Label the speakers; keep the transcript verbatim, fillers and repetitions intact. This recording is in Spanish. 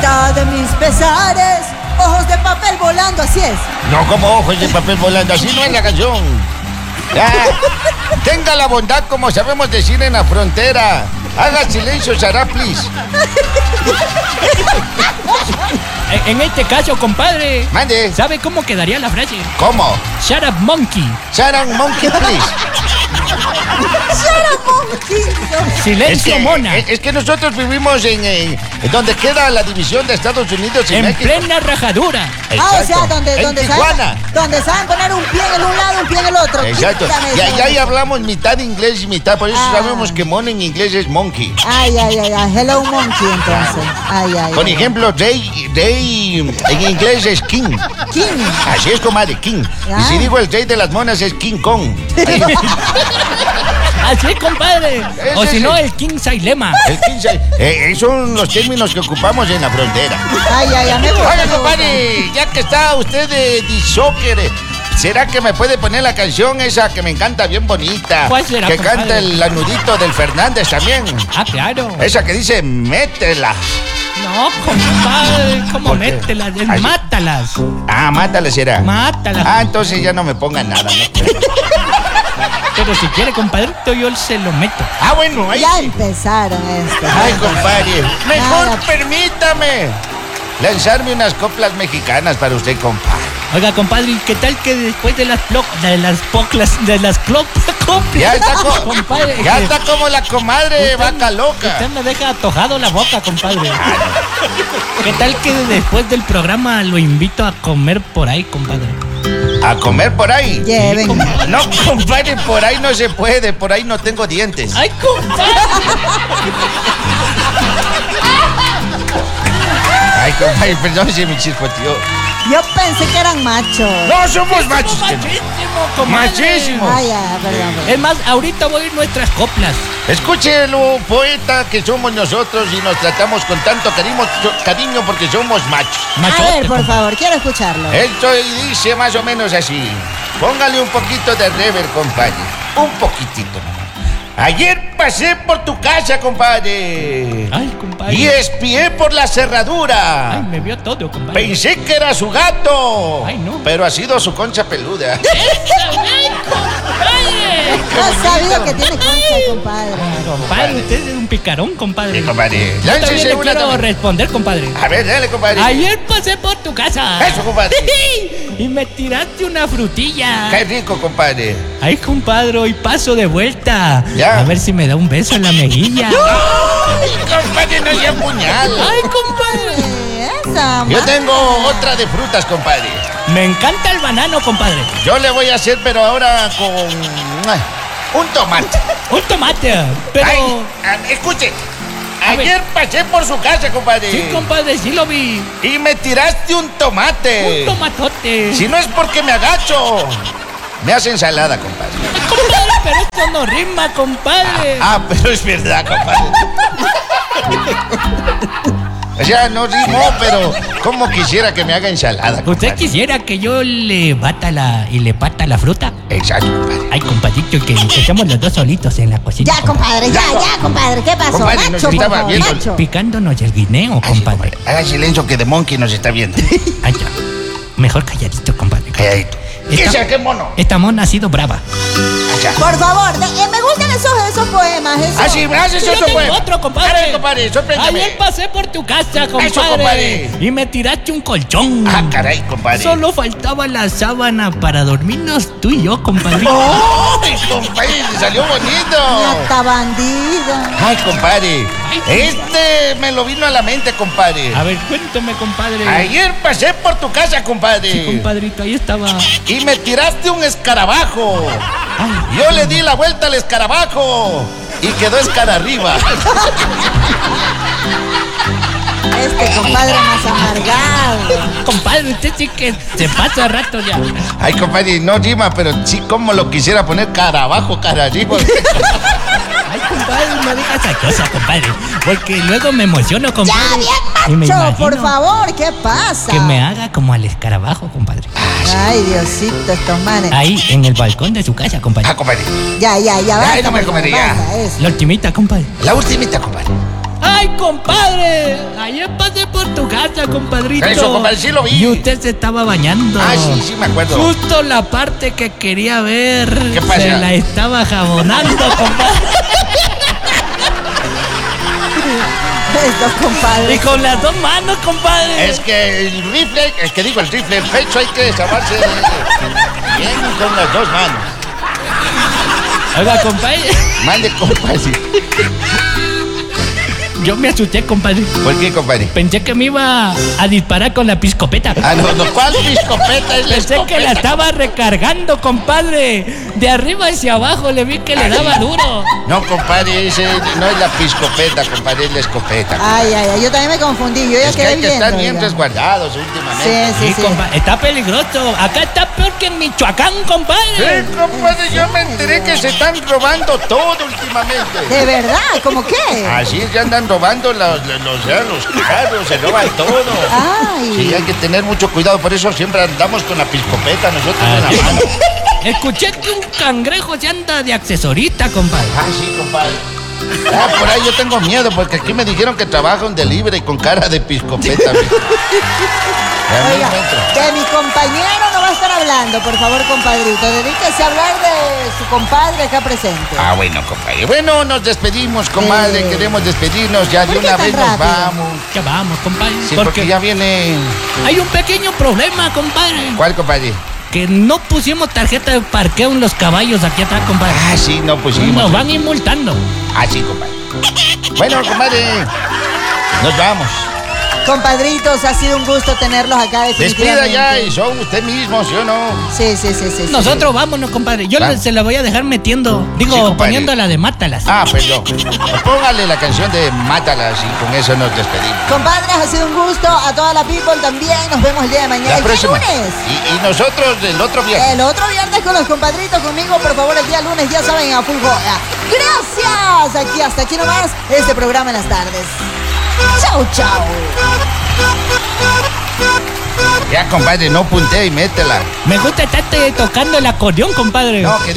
Speaker 1: día de mis pesares, ojos de papel volando, así es.
Speaker 2: No, como ojos de papel volando, así no es la canción. Ya. Tenga la bondad, como sabemos decir en la frontera. Haga silencio, Sara, please.
Speaker 3: En este caso, compadre.
Speaker 2: Mande.
Speaker 3: ¿Sabe cómo quedaría la frase?
Speaker 2: ¿Cómo?
Speaker 3: Shut up, monkey.
Speaker 2: Shut up, monkey, please.
Speaker 1: Shut up, monkey.
Speaker 3: Silencio,
Speaker 2: es que,
Speaker 3: mona.
Speaker 2: Es, es que nosotros vivimos en, en, en donde queda la división de Estados Unidos y
Speaker 3: en
Speaker 2: México.
Speaker 3: plena rajadura.
Speaker 1: Ah, o sea, donde,
Speaker 2: en
Speaker 1: donde,
Speaker 2: Tijuana.
Speaker 1: saben, donde saben poner un pie en un lado, un pie en el otro.
Speaker 2: Exacto. Y allá ahí hablamos mitad inglés y mitad, por eso
Speaker 1: Ah.
Speaker 2: sabemos que mono en inglés es monkey.
Speaker 1: Ay, ay, ay, ay. Hello, monkey, entonces. Ay, ay.
Speaker 2: Por
Speaker 1: ay.
Speaker 2: ejemplo, rey, rey en inglés es king.
Speaker 1: King.
Speaker 2: Así es, comadre, king.
Speaker 1: Ah.
Speaker 2: Y si digo el rey de las monas es King Kong.
Speaker 3: Así, compadre.
Speaker 2: Ese
Speaker 3: O si
Speaker 2: es
Speaker 3: no,
Speaker 2: el-
Speaker 3: el king sailema.
Speaker 2: El king size. Eh, esos son los términos que ocupamos en la frontera.
Speaker 1: Ay, ay, ay, me gusta.
Speaker 2: Oiga,
Speaker 1: me gusta.
Speaker 2: compadre, ya que está usted de, de soccer, eh, ¿será que me puede poner la canción esa que me encanta bien bonita?
Speaker 3: ¿Cuál será,
Speaker 2: Que
Speaker 3: compadre?
Speaker 2: canta el anudito del Fernández también.
Speaker 3: Ah, claro.
Speaker 2: Esa que dice, métela.
Speaker 3: No, compadre. ¿Cómo
Speaker 2: ¿Por qué?
Speaker 3: mételas? Es
Speaker 2: Así.
Speaker 3: mátalas.
Speaker 2: Ah, mátale, será.
Speaker 3: Mátalas.
Speaker 2: Ah, entonces ya no me pongan nada. ¿no?
Speaker 3: Pero si quiere, compadrito, yo se lo meto.
Speaker 2: Ah, bueno, ahí
Speaker 1: Ya
Speaker 2: sí.
Speaker 1: empezaron esto.
Speaker 2: Ay, compadre, mejor
Speaker 1: Nada.
Speaker 2: permítame lanzarme unas coplas mexicanas para usted, compadre.
Speaker 3: Oiga, compadre, ¿qué tal que después de las plo- de las poclas, de las clop,
Speaker 2: Ya está, co-
Speaker 3: compadre,
Speaker 2: ya
Speaker 3: que-
Speaker 2: está como la comadre vaca loca.
Speaker 3: Usted me deja atojado la boca, compadre. ¿Qué tal que después del programa lo invito a comer por ahí, compadre?
Speaker 2: A comer por ahí.
Speaker 1: Lleven.
Speaker 2: No, compadre, por ahí no se puede, por ahí no tengo dientes.
Speaker 3: ¡Ay, compadre!
Speaker 2: Ay, compadre, perdón si me chispoteó.
Speaker 1: Yo pensé que eran machos.
Speaker 2: No, somos machos. que no.
Speaker 3: ¡Machísimo, comadre!
Speaker 2: Machísimo.
Speaker 1: Ay, ya, perdón, perdón.
Speaker 3: Es más, ahorita voy a ir nuestras coplas.
Speaker 2: Escúchelo, poeta, que somos nosotros y nos tratamos con tanto cariño, cariño porque somos machos.
Speaker 1: A
Speaker 3: Machote,
Speaker 1: ver, por
Speaker 3: compadre.
Speaker 1: favor, quiero escucharlo.
Speaker 2: Esto dice más o menos así. Póngale un poquito de rever, compadre. Un poquitito. Ayer pasé por tu casa, compadre.
Speaker 3: Ay, compadre.
Speaker 2: Y espié por la cerradura.
Speaker 3: Ay, me vio todo, compadre.
Speaker 2: Pensé que era su gato.
Speaker 3: Ay, no.
Speaker 2: Pero ha sido su concha peluda.
Speaker 3: ¡Ay, compadre!
Speaker 1: No sabía que tiene concha, compadre.
Speaker 3: Compadre, usted es un picarón, compadre.
Speaker 2: Sí, compadre.
Speaker 3: Yo también
Speaker 2: Láncese
Speaker 3: le
Speaker 2: una
Speaker 3: quiero
Speaker 2: también.
Speaker 3: responder, compadre.
Speaker 2: A ver, dale, compadre.
Speaker 3: Ayer pasé por tu casa.
Speaker 2: Eso, compadre.
Speaker 3: Y me tiraste una frutilla.
Speaker 2: Qué rico, compadre.
Speaker 3: Ay, compadre, y paso de vuelta.
Speaker 2: Ya.
Speaker 3: A ver si me da un beso en la mejilla.
Speaker 2: Ay, compadre, no sea puñal.
Speaker 3: Ay, compadre.
Speaker 1: Eh, Esa,
Speaker 2: Yo
Speaker 1: ma-
Speaker 2: tengo otra de frutas, compadre.
Speaker 3: Me encanta el banano, compadre.
Speaker 2: Yo le voy a hacer, pero ahora con ay, un tomate.
Speaker 3: Un tomate. Pero.
Speaker 2: Ay, ah, escuche.
Speaker 3: A ver.
Speaker 2: Ayer pasé por su casa, compadre.
Speaker 3: Sí, compadre, sí lo vi.
Speaker 2: Y me tiraste un tomate.
Speaker 3: Un tomatote.
Speaker 2: Si no es porque me agacho, me hace ensalada, compadre.
Speaker 3: Ay, compadre, pero esto no rima, compadre.
Speaker 2: Ah, pero es verdad, compadre. O sea, no rimó, pero como quisiera que me haga ensalada,
Speaker 3: ¿Usted
Speaker 2: compadre.
Speaker 3: quisiera que yo le bata la y le pata la fruta?
Speaker 2: Exacto, compadre.
Speaker 3: Ay, compadrito, que estemos los dos solitos en la cocina.
Speaker 1: Ya, compadre, ya,
Speaker 2: Ya,
Speaker 1: ya, compadre. ¿Qué pasó?
Speaker 2: Compadre, nos
Speaker 1: Macho, por
Speaker 2: estaba
Speaker 1: favor,
Speaker 2: viendo-
Speaker 1: macho.
Speaker 3: Picándonos el guineo,
Speaker 2: Ay, sí,
Speaker 3: compadre.
Speaker 2: Haga silencio que The Monkey nos está viendo.
Speaker 3: Ay, ya. Mejor calladito, compadre.
Speaker 2: Calladito. ¿Qué
Speaker 3: Esta-
Speaker 2: es qué mono?
Speaker 3: Esta mona ha sido brava.
Speaker 2: Allá.
Speaker 1: Por favor, de- eh, me gustan esos, esos poemas. Esos.
Speaker 2: Ah, sí, haces
Speaker 3: Yo
Speaker 2: eso,
Speaker 3: tengo
Speaker 2: pues.
Speaker 3: otro, compadre.
Speaker 2: A ver, compadre, sorpréndeme.
Speaker 3: Ayer pasé por tu casa, compadre.
Speaker 2: compadre.
Speaker 3: Y me tiraste un colchón.
Speaker 2: Ah, caray, compadre.
Speaker 3: Solo faltaba la sábana para dormirnos tú y yo, compadre.
Speaker 2: ¡Ay, compadre! ¡Salió bonito!
Speaker 1: Nata bandida.
Speaker 2: Ay, compadre.
Speaker 3: Ay,
Speaker 2: Este me lo vino a la mente, compadre.
Speaker 3: A ver, cuéntame, compadre.
Speaker 2: Ayer pasé por tu casa, compadre.
Speaker 3: Sí, compadrito, ahí estaba.
Speaker 2: Y me tiraste un escarabajo.
Speaker 3: Ay,
Speaker 2: Yo le di la vuelta al escarabajo y quedó escara arriba.
Speaker 1: Este compadre más amargado.
Speaker 3: compadre, usted sí que se pasa rato ya.
Speaker 2: Ay, compadre, no rima, pero sí como lo quisiera poner cara abajo, cara arriba.
Speaker 3: Ay, compadre, no diga esa cosa, compadre. Porque luego me emociono,
Speaker 1: Ya,
Speaker 3: compadre. y me
Speaker 1: bien, macho,
Speaker 3: imagino
Speaker 1: por favor, ¿qué pasa?
Speaker 3: que me haga como al escarabajo, compadre.
Speaker 1: Ay, Diosito, estos manes.
Speaker 3: Ahí, en el balcón de su casa, compadre.
Speaker 2: Ah, compadre.
Speaker 1: Ya, ya, ya, basta.
Speaker 2: Ay, no me
Speaker 1: por favor,
Speaker 2: comería.
Speaker 1: basta, eso.
Speaker 3: La ultimita, compadre.
Speaker 2: La ultimita, compadre.
Speaker 3: Ay, ¡Ay, compadre! Ayer pasé por tu casa, compadrito.
Speaker 2: Eso, compadre, sí lo vi.
Speaker 3: Y usted se estaba bañando.
Speaker 2: Ah, sí, sí me acuerdo.
Speaker 3: Justo la parte que quería ver.
Speaker 2: ¿Qué pasa?
Speaker 3: Se la estaba jabonando, compadre.
Speaker 1: Estos
Speaker 3: Y
Speaker 1: compadres.
Speaker 3: con las dos manos, compadre.
Speaker 2: Es que el rifle, es que digo el rifle, el pecho hay que desarmarse bien con las dos manos.
Speaker 3: Oiga, compadre.
Speaker 2: Mande, compadre.
Speaker 3: Yo me asusté, compadre.
Speaker 2: ¿Por qué, compadre?
Speaker 3: Pensé que me iba a disparar con la piscopeta.
Speaker 2: Ah, no, no, ¿cuál escopeta es la
Speaker 3: Pensé
Speaker 2: escopeta?
Speaker 3: que la estaba recargando, compadre. De arriba hacia abajo le vi que le daba duro.
Speaker 2: No, compadre, ese no es la piscopeta, compadre, es la escopeta.
Speaker 1: Ay, ay, ay, yo también me confundí. Yo ya
Speaker 2: Es que
Speaker 1: quedé
Speaker 2: hay que
Speaker 1: viendo.
Speaker 2: estar bien
Speaker 1: oiga.
Speaker 2: resguardados últimamente.
Speaker 1: Sí, sí,
Speaker 3: Sí,
Speaker 1: sí.
Speaker 3: compa- está peligroso. Acá está peor que en Michoacán, compadre.
Speaker 2: Sí, compadre, yo me enteré que se están robando todo últimamente.
Speaker 1: ¿De verdad? ¿Cómo qué?
Speaker 2: Así es, ya andan robando los, los, ya los carros, se roban todo.
Speaker 1: Ay.
Speaker 2: Sí, hay que tener mucho cuidado, por eso siempre andamos con la piscopeta nosotros en
Speaker 3: Ah,
Speaker 2: la mano.
Speaker 3: Escuché que un cangrejo se anda de accesorista, compadre.
Speaker 2: Ah, sí, compadre. Ah, por ahí yo tengo miedo, porque aquí me dijeron que trabaja un delivery con cara de piscopeta. mi. Ya me
Speaker 1: Oiga,
Speaker 2: encuentro.
Speaker 1: de mi compañero no va a estar hablando, por favor, compadrito. Dedíquese a hablar de su compadre acá presente.
Speaker 2: Ah, bueno, compadre. Bueno, nos despedimos, comadre.
Speaker 1: Eh.
Speaker 2: Queremos despedirnos. Ya de
Speaker 1: ¿Por qué
Speaker 2: una
Speaker 1: tan
Speaker 2: vez nos
Speaker 1: rápido?
Speaker 2: vamos.
Speaker 3: Ya vamos, compadre.
Speaker 2: Sí, porque,
Speaker 3: porque
Speaker 2: ya viene.
Speaker 3: hay un pequeño problema, compadre.
Speaker 2: ¿Cuál, compadre?
Speaker 3: Que no pusimos tarjeta de parqueo en los caballos aquí atrás, compadre.
Speaker 2: Ah, sí, no
Speaker 3: Nos
Speaker 2: pusimos.
Speaker 3: van a ir multando.
Speaker 2: Ah, sí, compadre. Bueno, compadre. Nos vamos.
Speaker 1: Compadritos, ha sido un gusto tenerlos acá
Speaker 2: Despida
Speaker 1: definitivamente.
Speaker 2: ya y son usted mismo, ¿sí o no?
Speaker 1: Sí, sí, sí, sí. sí.
Speaker 3: Nosotros vámonos, compadre. Yo
Speaker 2: Va.
Speaker 3: le- se la voy a dejar metiendo. Digo,
Speaker 2: Sí, compadre.
Speaker 3: poniendo la de Mátalas.
Speaker 2: Ah, perdón. Póngale la canción de Mátalas y con eso nos despedimos.
Speaker 1: Compadres, ha sido un gusto. A toda la people también. Nos vemos el día de mañana.
Speaker 2: La
Speaker 1: el día
Speaker 2: próxima.
Speaker 1: lunes.
Speaker 2: Y, y nosotros el otro viernes.
Speaker 1: El otro viernes con los compadritos conmigo, por favor, el día lunes, ya saben, a full joda. Gracias. Aquí hasta aquí nomás este programa en las tardes. Chau, chau.
Speaker 2: Ya, compadre, no puntee y métela.
Speaker 3: Me gusta estarte tocando el acordeón, compadre.
Speaker 2: No, que